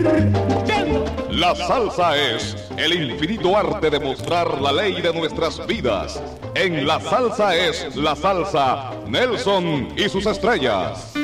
La salsa es el infinito arte de mostrar la ley de nuestras vidas. En La Salsa es la salsa, Nelson y sus estrellas.